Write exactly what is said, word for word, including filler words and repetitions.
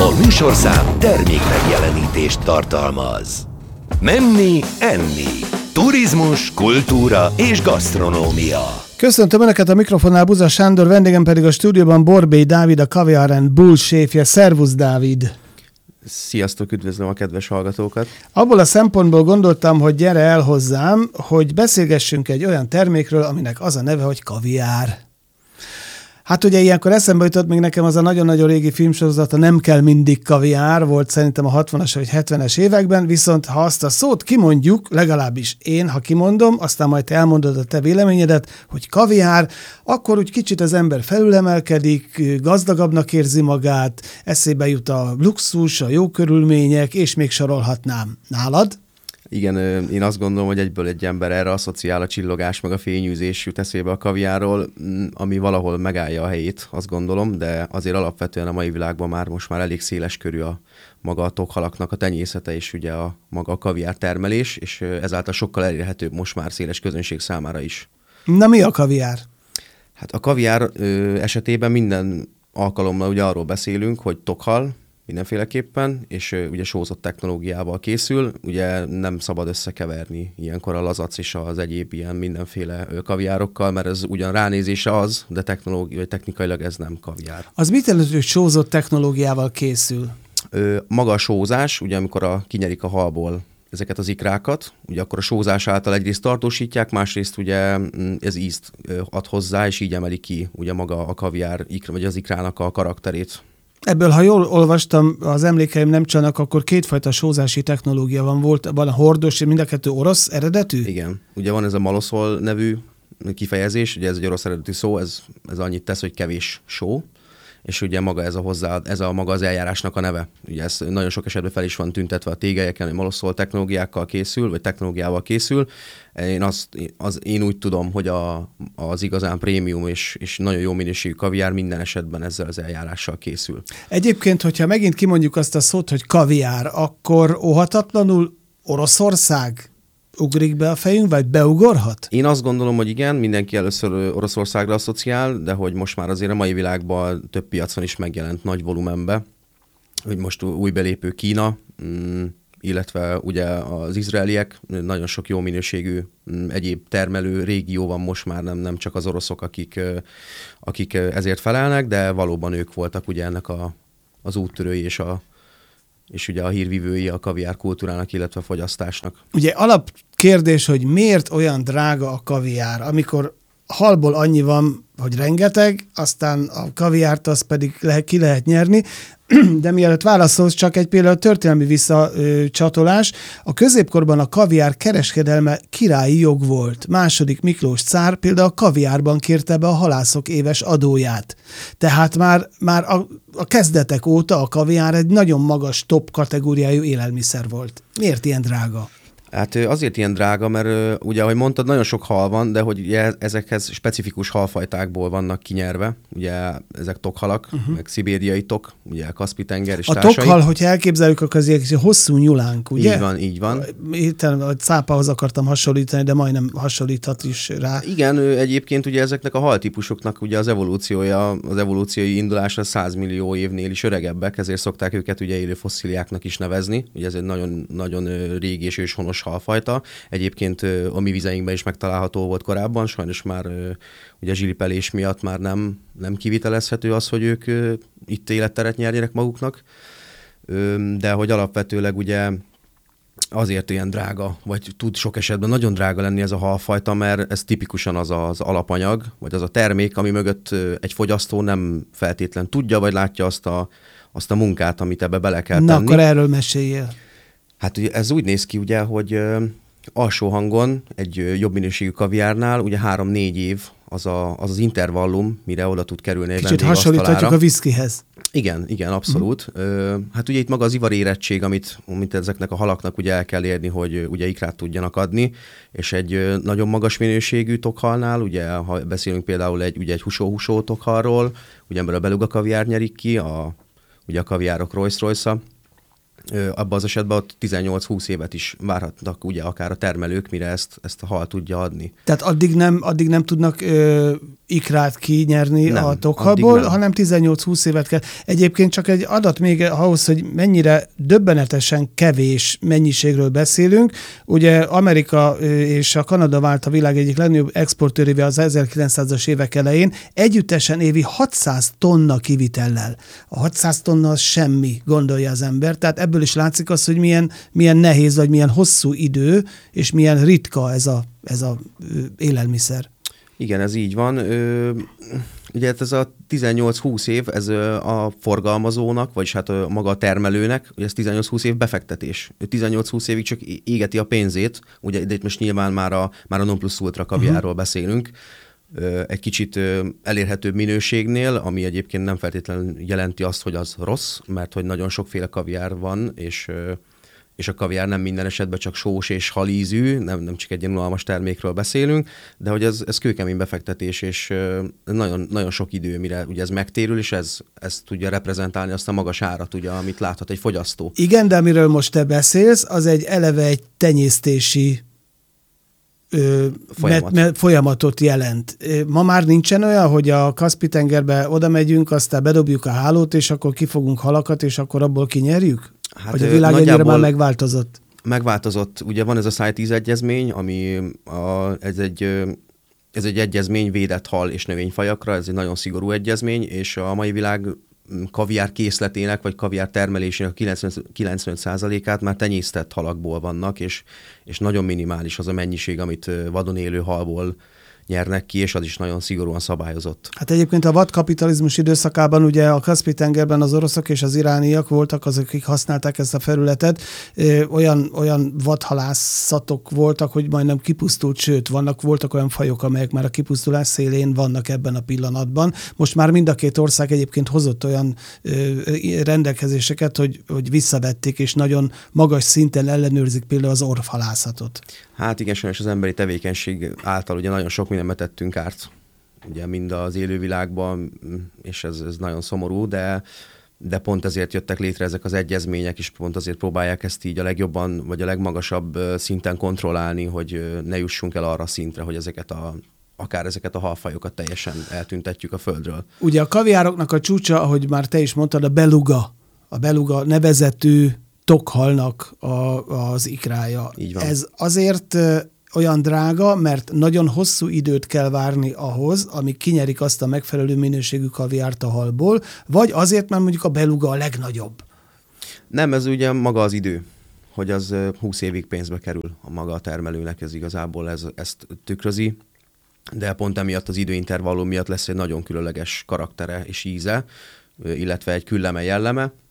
A műsorszám termék megjelenítést tartalmaz. Menni, enni. Turizmus, kultúra és gasztronómia. Köszöntöm Önöket a mikrofonnál, Buza Sándor, vendégem pedig a stúdióban Borbély Dávid, a Caviar and Bull séfje. Szervusz, Dávid! Sziasztok, üdvözlöm a kedves hallgatókat! Abból a szempontból gondoltam, hogy gyere el hozzám, hogy beszélgessünk egy olyan termékről, aminek az a neve, hogy kaviár. Hát ugye ilyenkor eszembe jutott még nekem az a nagyon-nagyon régi filmsorozat, a Nem kell mindig kaviár, volt szerintem a hatvanas vagy hetvenes években, viszont ha azt a szót kimondjuk, legalábbis én, ha kimondom, aztán majd te elmondod a te véleményedet, hogy kaviár, akkor úgy kicsit az ember felülemelkedik, gazdagabbnak érzi magát, eszébe jut a luxus, a jó körülmények, és még sorolhatnám. Nálad? Igen, én azt gondolom, hogy egyből egy ember erre asszociál a csillogás, meg a fényűzés jut eszébe a kaviárról, ami valahol megállja a helyét, azt gondolom, de azért alapvetően a mai világban már most már elég széles körű a maga a tokhalaknak a tenyészete, és ugye a maga a kaviár termelés, és ezáltal sokkal elérhetőbb most már széles közönség számára is. Na, mi a kaviár? Hát a kaviár ö, esetében minden alkalommal ugye arról beszélünk, hogy tokhal, mindenféleképpen, és uh, ugye sózott technológiával készül, ugye nem szabad összekeverni ilyenkor a lazac és az egyéb ilyen mindenféle uh, kaviárokkal, mert ez ugyan ránézése az, de technológi- vagy technikailag ez nem kaviár. Az mit jelent, hogy sózott technológiával készül? Uh, maga a sózás, ugye amikor a, kinyerik a halból ezeket az ikrákat, ugye akkor a sózás által egyrészt tartósítják, másrészt ugye ez ízt uh, ad hozzá, és így emeli ki ugye maga a kaviár ikra, vagy az ikrának a karakterét. Ebből, ha jól olvastam, az emlékeim nem csalnak, akkor kétfajta sózási technológia van. Volt, van a hordos, mind a kettő orosz eredetű? Igen. Ugye van ez a maloszol nevű kifejezés, ugye ez egy orosz eredetű szó, ez, ez annyit tesz, hogy kevés só, és ugye maga ez a hozzá, ez a maga az eljárásnak a neve. Ugye ez nagyon sok esetben fel is van tüntetve a tégelyeken, hogy maloszol technológiákkal készül, vagy technológiával készül. Én, azt, az, én úgy tudom, hogy a, az igazán prémium és, és nagyon jó minőségű kaviár minden esetben ezzel az eljárással készül. Egyébként, hogyha megint kimondjuk azt a szót, hogy kaviár, akkor óhatatlanul Oroszország ugrik be a fejünk, vagy beugorhat? Én azt gondolom, hogy igen, mindenki először Oroszországra asszociál, de hogy most már azért a mai világban több piacon is megjelent nagy volumenbe, hogy most új belépő Kína, illetve ugye az izraeliek, nagyon sok jó minőségű egyéb termelő régió van most már, nem, nem csak az oroszok, akik, akik ezért felelnek, de valóban ők voltak ugye ennek a, az úttörői és a és ugye a hírvivői a kaviár kultúrának, illetve a fogyasztásnak. Ugye alapkérdés, hogy miért olyan drága a kaviár, amikor halból annyi van, hogy rengeteg, aztán a kaviárt az pedig lehet, ki lehet nyerni, de mielőtt válaszolsz, csak egy például történelmi visszacsatolás. A középkorban a kaviár kereskedelme királyi jog volt. Második Miklós cár például a kaviárban kérte be a halászok éves adóját. Tehát már, már a, a kezdetek óta a kaviár egy nagyon magas top kategóriájú élelmiszer volt. Miért ilyen drága? Hát azért ilyen drága, mert ugye, ahogy mondtad, nagyon sok hal van, de hogy ugye ezekhez specifikus halfajtákból vannak kinyerve. Ugye ezek tokhalak, uh-huh. meg szibériai tok, ugye Kaszpi-tenger és a társai. A tokhal, hogyha elképzeljük, akkor azért hosszú nyulánk, ugye? Így van, így van. Itt a cápához akartam hasonlítani, de majdnem hasonlíthat is rá. Igen, egyébként ugye ezeknek a haltípusoknak ugye az evolúciója, az evolúciói indulása száz millió évnél is öregebbek, ezért szokták őket ugye élő fosszíliáknak is nevezni. Ugye ez egy nagyon, nagyon régi és őshonos halfajta. Egyébként a mi vizeinkben is megtalálható volt korábban, sajnos már ugye a zsilipelés miatt már nem, nem kivitelezhető az, hogy ők itt életteret nyerjenek maguknak, de hogy alapvetőleg ugye azért ilyen drága, vagy tud sok esetben nagyon drága lenni ez a halfajta, mert ez tipikusan az az alapanyag, vagy az a termék, ami mögött egy fogyasztó nem feltétlen tudja, vagy látja azt a, azt a munkát, amit ebbe bele kell tenni. Na, akkor erről meséljél. Hát ugye ez úgy néz ki ugye, hogy ö, alsó hangon egy ö, jobb minőségű kaviárnál ugye három-négy év az, a, az az intervallum, mire oda tud kerülni egy kicsit hasonlíthatjuk a viszkihez. Igen, igen, abszolút. Mm. Ö, hát ugye itt maga az ivarérettség, amit, amit ezeknek a halaknak ugye el kell érni, hogy ö, ugye ikrát tudjanak adni, és egy ö, nagyon magas minőségű tokhalnál, ugye ha beszélünk például egy, ugye egy husó-husó tokhalról, ugye ebből a beluga kaviár nyerik ki, a, ugye a kaviárok Rolls-Royce-a, abban az esetben ott tizennyolc-húsz évet is várhatnak ugye akár a termelők, mire ezt, ezt a hal tudja adni. Tehát addig nem, addig nem tudnak ö, ikrát kinyerni nem, a tokhalból, hanem tizennyolc-húsz évet kell. Egyébként csak egy adat még ahhoz, hogy mennyire döbbenetesen kevés mennyiségről beszélünk. Ugye Amerika és a Kanada vált a világ egyik legnagyobb exportőrévé az ezerkilencszázas évek elején, együttesen évi hatszáz tonna kivitellel. A hatszáz tonna az semmi, gondolja az ember. Tehát ebből is látszik az, hogy milyen, milyen nehéz, vagy milyen hosszú idő, és milyen ritka ez a, ez a élelmiszer. Igen, ez így van. Ö, ugye ez a tizennyolc-húsz év, ez a forgalmazónak, vagyis hát a maga a termelőnek, ugye ez tizennyolc-húsz év befektetés. tizennyolc-húsz évig csak égeti a pénzét, ugye de itt most nyilván már a, már a non plus ultra kaviárról uh-huh. beszélünk, egy kicsit elérhetőbb minőségnél, ami egyébként nem feltétlenül jelenti azt, hogy az rossz, mert hogy nagyon sokféle kaviár van, és, és a kaviár nem minden esetben csak sós és halízű, nem, nem csak egy unalmas termékről beszélünk, de hogy ez, ez kőkemény befektetés, és nagyon, nagyon sok idő, mire ugye ez megtérül, és ez, ez tudja reprezentálni azt a magas árat, ugye, amit láthat egy fogyasztó. Igen, de amiről most te beszélsz, az egy eleve egy tenyésztési Ö, Folyamat. met, met, folyamatot jelent. Ma már nincsen olyan, hogy a Kaszpi-tengerbe oda megyünk, aztán bedobjuk a hálót, és akkor kifogunk halakat, és akkor abból kinyerjük? Hát hogy a világ ennyire már megváltozott? Megváltozott. Ugye van ez a szájtíz egyezmény, ami a, ez egy... Ez egy egyezmény védett hal és növényfajakra, ez egy nagyon szigorú egyezmény, és a mai világ kaviár készletének, vagy kaviár termelésének kilencvenöt százalékát már tenyésztett halakból vannak, és, és nagyon minimális az a mennyiség, amit vadon élő halból nyernek ki, és az is nagyon szigorúan szabályozott. Hát egyébként a vadkapitalizmus időszakában ugye a Kaszpi-tengerben az oroszok és az irániak voltak azok, akik használták ezt a felületet. Olyan, olyan vadhalászatok voltak, hogy majdnem kipusztult, sőt, vannak, voltak olyan fajok, amelyek már a kipusztulás szélén vannak ebben a pillanatban. Most már mind a két ország egyébként hozott olyan rendelkezéseket, hogy, hogy visszavették, és nagyon magas szinten ellenőrzik például az orvhalászatot. Hát igen, sajnos az emberi tevékenység által ugye nagyon sok mindenbe tettünk árt, ugye mind az élővilágban, és ez, ez nagyon szomorú, de, de pont ezért jöttek létre ezek az egyezmények, és pont azért próbálják ezt így a legjobban, vagy a legmagasabb szinten kontrollálni, hogy ne jussunk el arra szintre, hogy ezeket a akár ezeket a halfajokat teljesen eltüntetjük a földről. Ugye a kaviároknak a csúcsa, ahogy már te is mondtad, a beluga, a beluga nevezetű tokhalnak a, az ikrája. Ez azért olyan drága, mert nagyon hosszú időt kell várni ahhoz, amíg kinyerik azt a megfelelő minőségű kaviárt a halból, vagy azért, mert mondjuk a beluga a legnagyobb. Nem, ez ugye maga az idő, hogy az húsz évig pénzbe kerül a maga a termelőnek, ez igazából ez, ezt tükrözi, de pont emiatt az időintervallum miatt lesz egy nagyon különleges karaktere és íze, illetve egy külleme jelleme,